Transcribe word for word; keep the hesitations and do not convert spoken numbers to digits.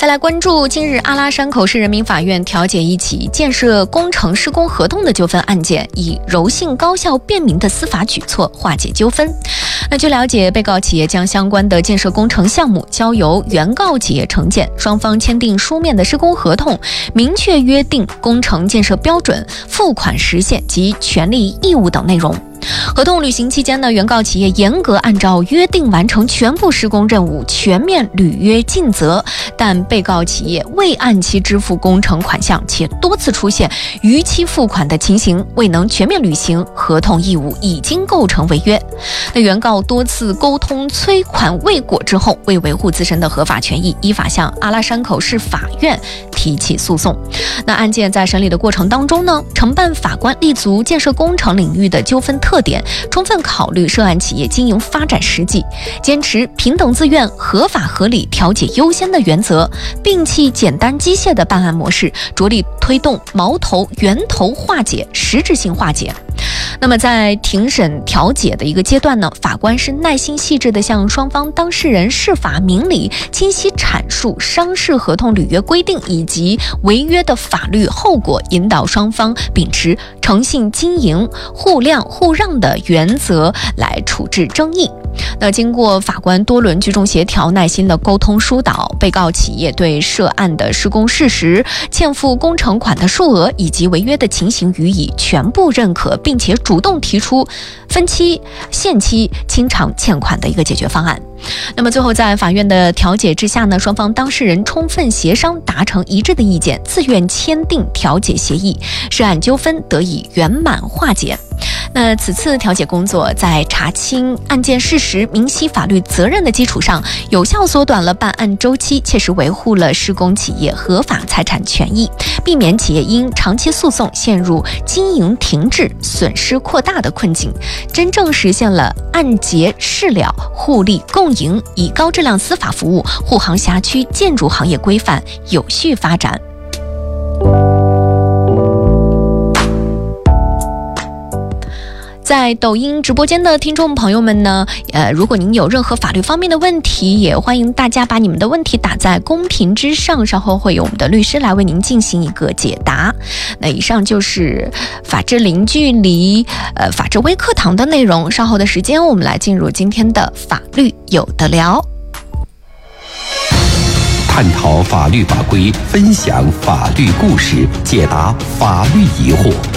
再来关注近日阿拉山口市人民法院调解一起建设工程施工合同的纠纷案件，以柔性高效便民的司法举措化解纠纷。那据了解，被告企业将相关的建设工程项目交由原告企业承建，双方签订书面的施工合同，明确约定工程建设标准、付款时限及权利义务等内容。合同履行期间呢，原告企业严格按照约定完成全部施工任务，全面履约尽责，但被告企业未按期支付工程款项，且多次出现逾期付款的情形，未能全面履行合同义务，已经构成违约。那原告多次沟通催款未果之后，为维护自身的合法权益，依法向阿拉山口市法院提起诉讼。那案件在审理的过程当中呢，承办法官立足建设工程领域的纠纷特点，充分考虑涉案企业经营发展实际，坚持平等自愿、合法合理、调解优先的原则，摒弃简单机械的办案模式，着力推动矛头源头化解、实质性化解。那么在庭审调解的一个阶段呢，法官是耐心细致地向双方当事人释法明理，清晰阐述商事合同履约规定以及违约的法律后果，引导双方秉持诚信经营、互谅互让的原则来处置争议。那经过法官多轮居中协调、耐心的沟通疏导，被告企业对涉案的施工事实、欠付工程款的数额以及违约的情形予以全部认可，并且主动提出分期、限期清偿欠款的一个解决方案。那么最后在法院的调解之下呢，双方当事人充分协商，达成一致的意见，自愿签订调解协议，涉案纠纷得以圆满化解。那此次调解工作在查清案件事实、明晰法律责任的基础上，有效缩短了办案周期，切实维护了施工企业合法财产权益，避免企业因长期诉讼陷入经营停滞、损失扩大的困境，真正实现了按揭事了、互利共赢，以高质量司法服务护航辖区建筑行业规范有序发展。在抖音直播间的听众朋友们呢，呃，如果您有任何法律方面的问题，也欢迎大家把你们的问题打在公屏之上，稍后会有我们的律师来为您进行一个解答。那以上就是法治零距离呃法治微课堂的内容，稍后的时间我们来进入今天的法律有的聊， 探讨法律法规，分享法律故事，解答法律疑惑。